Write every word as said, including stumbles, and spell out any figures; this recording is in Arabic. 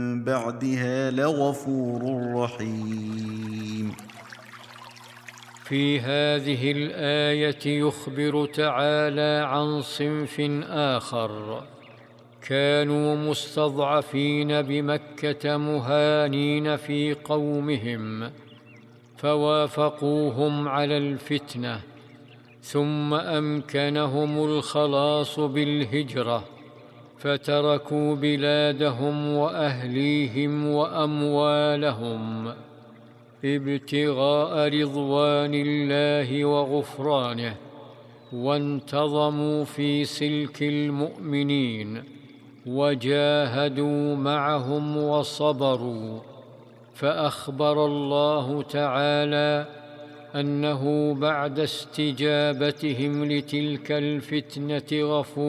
بعدها لغفور رحيم. في هذه الآية يخبر تعالى عن صنف آخر كانوا مستضعفين بمكة مهانين في قومهم، فوافقوهم على الفتنة، ثم أمكنهم الخلاص بالهجرة، فتركوا بلادهم وأهليهم وأموالهم ابتغاء رضوان الله وغفرانه، وانتظموا في سلك المؤمنين وجاهدوا معهم وصبروا. فأخبر الله تعالى أنه بعد استجابتهم لتلك الفتنة غفور